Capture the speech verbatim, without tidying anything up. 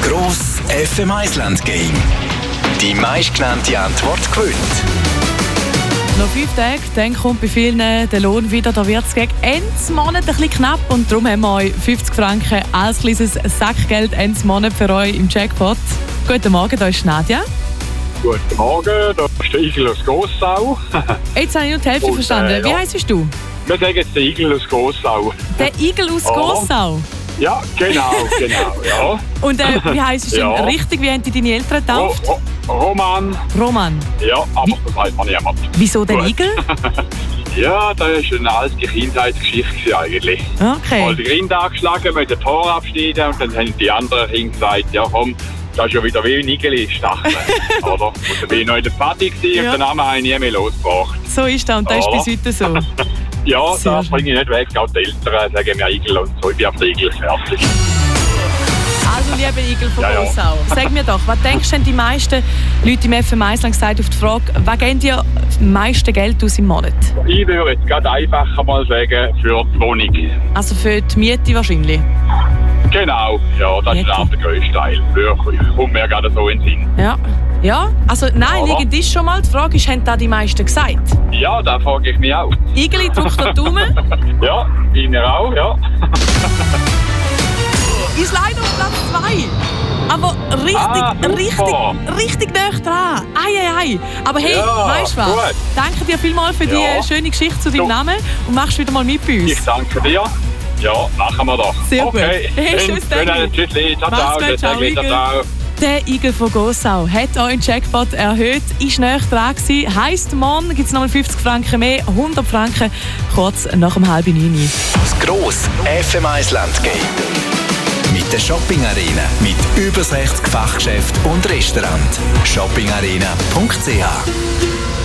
Gross F M eins Land Game. Die meistgenannte Antwort gewinnt. Noch fünf Tage, dann kommt bei vielen der Lohn wieder. Da wird es gegen Ende Monat ein bisschen knapp. Und darum haben wir euch fünfzig Franken als kleines Sackgeld Ende Monat für euch im Jackpot. Guten Morgen, da ist Nadja. Guten Morgen, da ist der Igel aus Gossau. Jetzt habe ich nur die Hälfte Und, verstanden. äh, Wie ja. heisst du? Wir sagen jetzt der Igel aus Gossau. Der Igel aus Oh. Gossau. Ja, genau, genau, ja. Und äh, wie heisst du Ja. denn richtig? Wie haben die deine Eltern Ro getauft? Ro Roman, Roman. ja, aber das weiß man niemand. Wieso der Gut. Igel? Ja, das war eine alte Kindheitsgeschichte eigentlich. Okay. Mal den Grind angeschlagen, mit dem Tor abschneiden und dann haben die anderen Kinder gesagt, ja komm, das ist ja wieder wie ein Igel ist, Stacheln. Oder? Und dann bin ich noch in der Party gewesen Ja. und den Namen habe ich nie mehr losgebracht. So ist das und das ist Oder? bis heute so. Ja, Sehr das schön. bringe ich nicht weg. Auch die Eltern sagen mir Igel und so. Ich bin auf den Igel fertig. Also, lieber Igel von Ja, ja. Gossau, sag mir doch, was denkst du denn die meisten Leute im F M eins gesagt auf die Frage, was geben dir am meisten Geld aus im Monat? Ich würde jetzt gerade einfacher mal sagen, für die Wohnung. Also für die Miete wahrscheinlich. Genau, ja, das Miete. ist auch der grösste Teil. Wirklich, kommt mir gerade so in den Sinn. Ja. Ja, also nein, Aber- liegend ist schon mal. Die Frage ist, haben da die meisten gesagt? Ja, da frage ich mich auch. Igeli, drückt den Daumen. Ja, Ihnen auch, ja. Ist leider auf Platz zwei. Aber richtig, Ah, super. richtig, richtig nah dran. Ei, ei, ei. Aber hey, Ja, weißt du was? gut. Danke dir vielmals für die Ja. schöne Geschichte zu deinem So. Namen und machst wieder mal mit bei uns. Ich danke dir. Ja, machen wir doch. Sehr okay. gut. Hey, tschüss, Dann, danke. Tschüss, ciao, Mach's ciao. gut, Tschüss, ciao, Igel, Igel. ciao. Der Igel von Gossau hat euren Jackpot erhöht, ist näher dran gewesen. Heisst, morgen gibt es nochmal fünfzig Franken mehr, hundert Franken kurz nach dem halben neun. Das Gross F M eins Land Game. Mit der Shopping Arena. Mit über sechzig Fachgeschäften und Restaurant. shopping arena punkt c h